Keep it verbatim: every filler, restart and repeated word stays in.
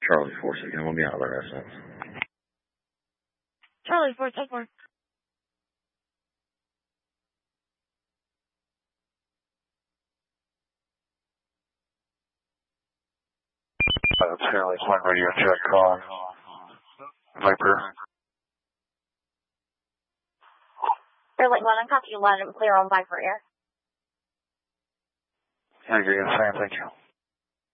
Charlie four six, I'm gonna be out of the residence. Charlie four six four. Uh, Charlie one radio check calling. Viper. Fairlight one, I'm copy you one, I'm clear on Viper Air. Yeah, you're good, thank you.